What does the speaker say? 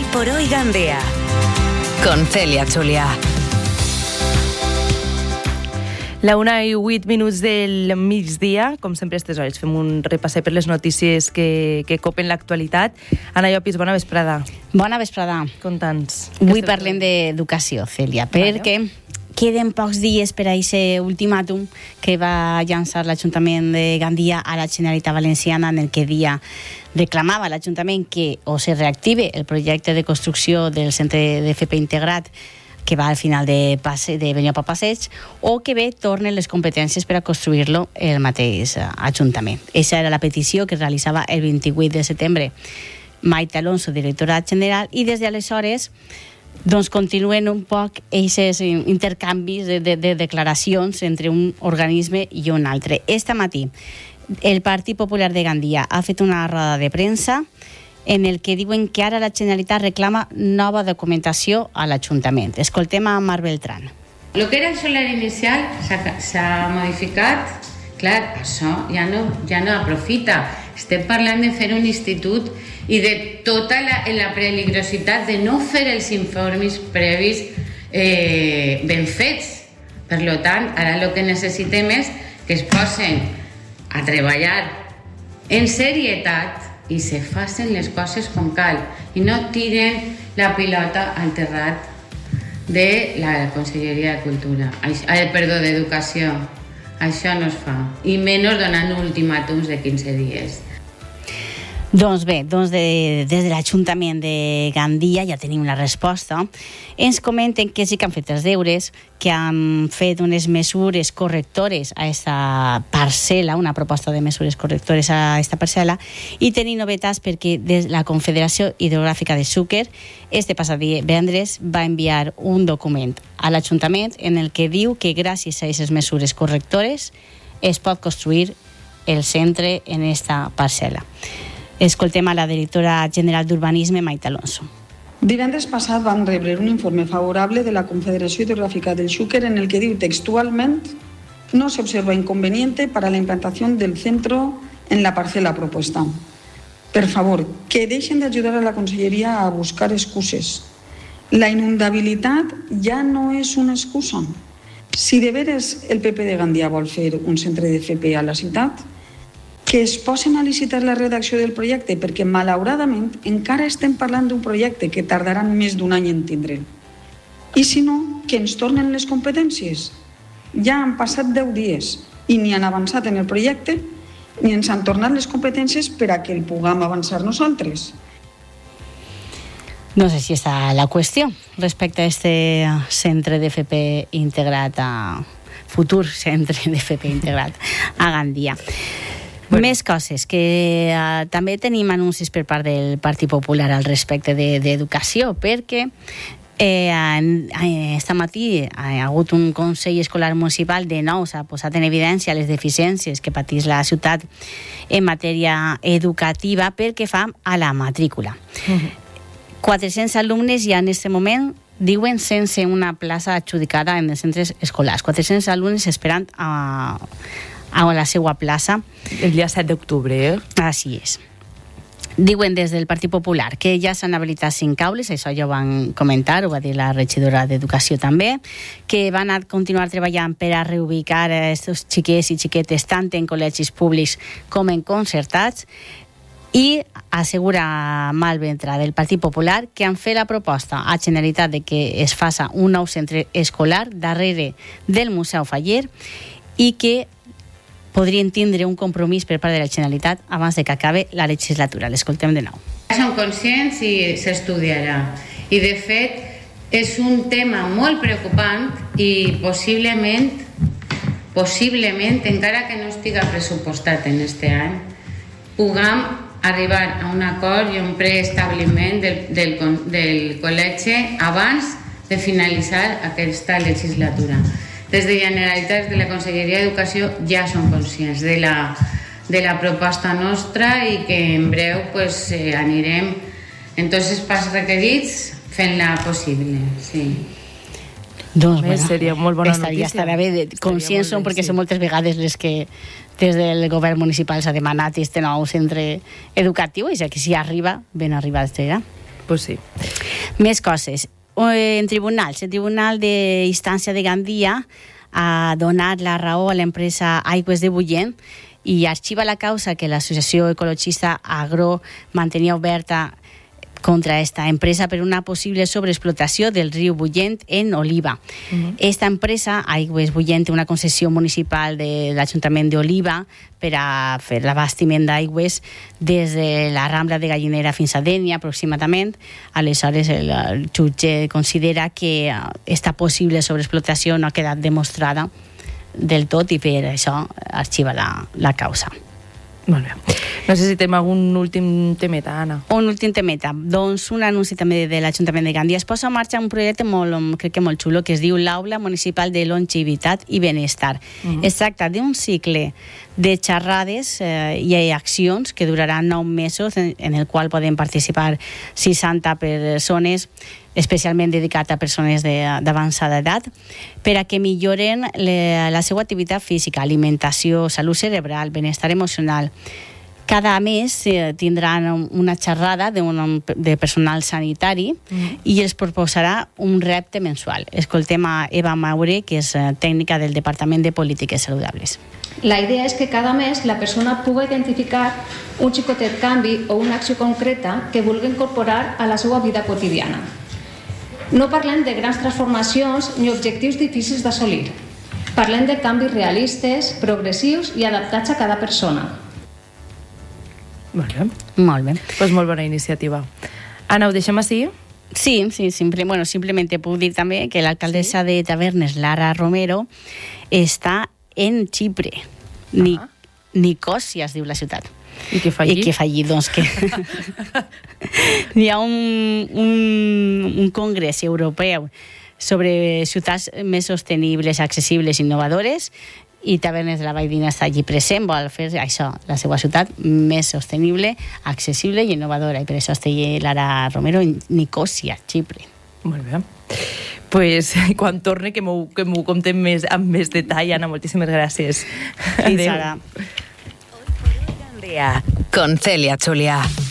por Hoy Gandia, con Celia Julià. La 1:08 del migdia, com sempre a aquestes hores, fem un repasset per les notícies que copen l'actualitat. Anna Llopis, bona vesprada. Bona vesprada. Contants. Avui parlem d'educació, Cèlia, perquè queden pocs dies per a aquest ultimàtum que va llançar l'Ajuntament de Gandia a la Generalitat Valenciana, en el que dia reclamava l'Ajuntament que o se reactive el projecte de construcció del centre d'FP integrat que va al final de Benllop a Passeig, o que bé tornen les competències per a construir-lo el mateix Ajuntament. Aquesta era la petició que realitzava el 28 de setembre Maite Alonso, directora general, i des d'aleshores continuen un poc aquests intercanvis de declaracions entre un organisme i un altre. Este matí el Partit Popular de Gandia ha fet una roda de premsa en el que diuen que ara la Generalitat reclama nova documentació a l'Ajuntament. Escoltem a Mar Beltrán. Lo que era el solar inicial s'ha modificat. Clar, això ja no aprofita. Estem parlant de fer un institut i de tota la peligrositat de no fer els informes previs ben fets. Per tant, ara el que necessitem és que es posen a treballar en serietat i se facin les coses com cal i no tiren la pilota al terrat de la Conselleria de Cultura, d'Educació. Això no es fa, i menys donant ultimàtums de 15 dies. Doncs bé, des de l'Ajuntament de Gandia ja tenim la resposta. Ens comenten que sí que han fet els deures, que han fet unes mesures correctores a aquesta parcel·la, una proposta de mesures correctores a aquesta parcel·la, i tenim novetats perquè des de la Confederació Hidrogràfica de Xúquer este passat divendres va enviar un document a l'Ajuntament en el que diu que gràcies a aquestes mesures correctores es pot construir el centre en aquesta parcel·la. Escoltem a la directora general d'Urbanisme, Maite Alonso. Divendres passat vam rebre un informe favorable de la Confederació Hidrográfica del Xúquer en el que diu textualment: no se observa inconveniente para la implantación del centro en la parcela propuesta. Per favor, que deixen d'ajudar a la Conselleria a buscar excuses. La inundabilitat ja no és una excusa. Si de veres el PP de Gandia vol fer un centre d'FP a la ciutat, que es posen a licitar la redacció del projecte, perquè malauradament encara estem parlant d'un projecte que tardaran més d'un any en tindre'l. I si no, que ens tornen les competències. Ja han passat 10 dies i ni han avançat en el projecte ni ens han tornat les competències per a que el puguem avançar nosaltres. No sé si està la qüestió respecte a este centre d'FP integrat, futur centre d'FP integrat a Gandia. Bueno. Més coses, que també tenim anuncis per part del Partit Popular al respecte d'educació, perquè este matí ha hagut un Consell Escolar Municipal de nou, s'ha posat en evidència les deficiències que patís la ciutat en matèria educativa perquè fa a la matrícula. 400 alumnes ja en aquest moment diuen sense una plaça adjudicada en els centres escolars. 400 alumnes esperant a la seva plaça. El dia 7 d'octubre, Així és. Diuen des del Partit Popular que ja s'han habilitat 5 aules, això ja ho van comentar, ho va dir la regidora d'Educació també, que van a continuar treballant per a reubicar aquests xiquets i xiquetes tant en col·legis públics com en concertats, i assegura Malventra del Partit Popular que han fet la proposta a Generalitat de que es faça un nou centre escolar darrere del Museu Faller i que podrien tindre un compromís per part de la Generalitat abans de que acabe la legislatura. L'escoltem de nou. Som conscients i s'estudiarà. I, de fet, és un tema molt preocupant i possiblement, encara que no estiga pressupostat en aquest any, puguem arribar a un acord i un preestabliment del col·legi abans de finalitzar aquesta legislatura. Des de Generalitat, des de la Conselleria d'Educació, ja som conscients de la proposta nostra i que en breu anirem en tots els passos requerits fent-la possible. Sí. Doncs bé, seria molt bona notícia. Estarà bé, conscients són perquè són moltes vegades les que des del govern municipal s'ha demanat este nou centre educatiu, i ja que si arriba, ben arribat serà. Pues sí. Més coses. En tribunals. El Tribunal d'Instància de Gandia ha donat la raó a l'empresa Aigües de Bullent i arxiva la causa que l'associació ecologista Agro mantenia oberta contra esta empresa per una possible sobreexplotació del riu Bullent en oliva. Esta empresa, Aigües Bullent, té una concessió municipal de l'Ajuntament d'Oliva per a fer l'abastiment d'aigües des de la Rambla de Gallinera fins a Dénia, aproximadament. Aleshores, el jutge considera que esta possible sobreexplotació no ha quedat demostrada del tot i per això arxiva la causa. Molt bé. Necessitem algun últim temeta, Anna. Un últim temeta. Doncs un anunci també de l'Ajuntament de Gandia. Es posa en marxa un projecte crec que molt xulo, que es diu l'Aula Municipal de Longevitat i Benestar. Es tracta d'un cicle de xerrades i accions que duraran 9 mesos, en el qual poden participar 60 persones, especialment dedicat a persones d'avançada edat, per a que milloren la seva activitat física, alimentació, salut cerebral, benestar emocional. Cada mes tindran una xerrada de personal sanitari i els proposarà un repte mensual. Escoltem a Eva Maure, que és tècnica del Departament de Polítiques Saludables. La idea és que cada mes la persona pugui identificar un xicotet canvi o una acció concreta que vulgui incorporar a la seva vida quotidiana. No parlem de grans transformacions ni objectius difícils d'assolir. Parlem de canvis realistes, progressius i adaptats a cada persona. Molt bé. Molt bé. Pues molt bona iniciativa. Anna, ho deixem així? Sí, simplement te puc dir també que l'alcaldessa de Tavernes, Lara Romero, està en Xipre. Nicòsia es diu la ciutat. I què fa allí? I què fa allí? Doncs que hi ha un congrés europeu sobre ciutats més sostenibles, accessibles i innovadores, i Tavernes de la Valldigna està allí present, vol fer això, la seva ciutat més sostenible, accessible i innovadora, i per això està allí Lara Romero en Nicòsia, Xipre. Molt bé. Pues quan torne que m'ho contem amb més detall, Anna, moltíssimes gràcies. Fins ara. Con Celia Julià.